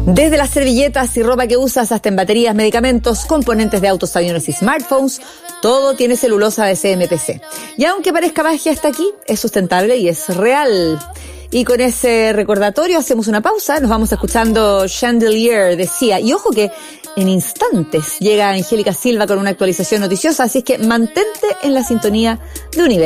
Desde las servilletas y ropa que usas hasta en baterías, medicamentos, componentes de autos, aviones y smartphones, todo tiene celulosa de CMPC. Y aunque parezca magia hasta aquí, es sustentable y es real. Y con ese recordatorio hacemos una pausa, nos vamos escuchando Chandelier de Sia. Y ojo que en instantes llega Angélica Silva con una actualización noticiosa, así es que mantente en la sintonía de Universo.